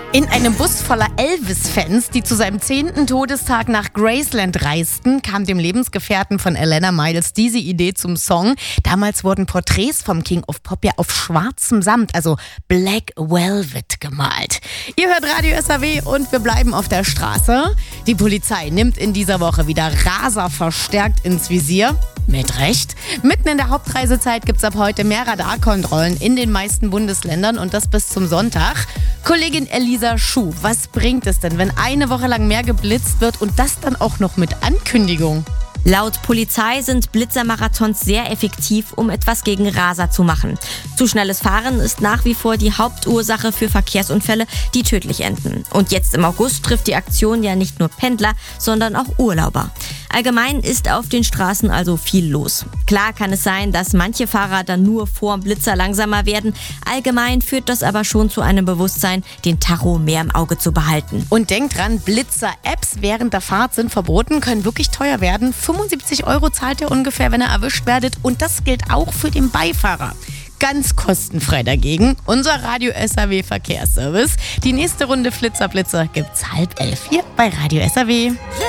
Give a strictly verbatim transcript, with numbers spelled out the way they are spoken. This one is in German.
In einem Bus voller Elvis-Fans, die zu seinem zehnten Todestag nach Graceland reisten, kam dem Lebensgefährten von Alannah Myles diese Idee zum Song. Damals wurden Porträts vom King of Pop ja auf schwarzem Samt, also Black Velvet, gemalt. Ihr hört Radio S A W und wir bleiben auf der Straße. Die Polizei nimmt in dieser Woche wieder Raser verstärkt ins Visier. Mit Recht. Mitten in der Hauptreisezeit gibt es ab heute mehr Radarkontrollen in den meisten Bundesländern und das bis zum Sonntag. Kollegin Elisa Schuh, was bringt es denn, wenn eine Woche lang mehr geblitzt wird und das dann auch noch mit Ankündigung? Laut Polizei sind Blitzermarathons sehr effektiv, um etwas gegen Raser zu machen. Zu schnelles Fahren ist nach wie vor die Hauptursache für Verkehrsunfälle, die tödlich enden. Und jetzt im August trifft die Aktion ja nicht nur Pendler, sondern auch Urlauber. Allgemein ist auf den Straßen also viel los. Klar kann es sein, dass manche Fahrer dann nur vorm Blitzer langsamer werden. Allgemein führt das aber schon zu einem Bewusstsein, den Tacho mehr im Auge zu behalten. Und denkt dran, Blitzer-Apps während der Fahrt sind verboten, können wirklich teuer werden. fünfundsiebzig Euro zahlt ihr ungefähr, wenn ihr erwischt werdet. Und das gilt auch für den Beifahrer. Ganz kostenfrei dagegen unser Radio S A W Verkehrsservice. Die nächste Runde Flitzer Blitzer gibt's halb elf hier bei Radio S A W.